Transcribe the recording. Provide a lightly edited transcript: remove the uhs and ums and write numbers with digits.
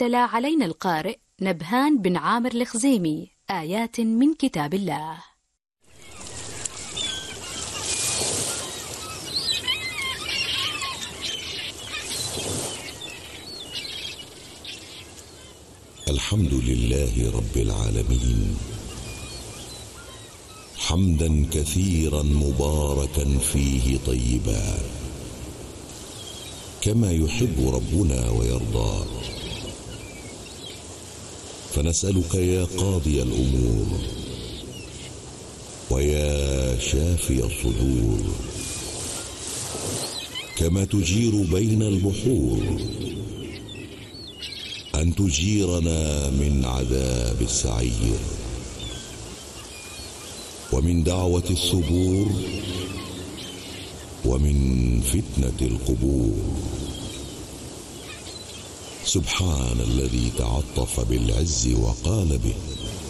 تلا علينا القارئ نبهان بن عامر الخزيمي آيات من كتاب الله. الحمد لله رب العالمين، حمدا كثيرا مباركا فيه طيبا، كما يحب ربنا ويرضى. فنسألك يا قاضي الأمور ويا شافي الصدور، كما تجير بين البحور، أن تجيرنا من عذاب السعير، ومن دعوة الثبور، ومن فتنة القبور. سبحان الذي تعطف بالعز وقال به: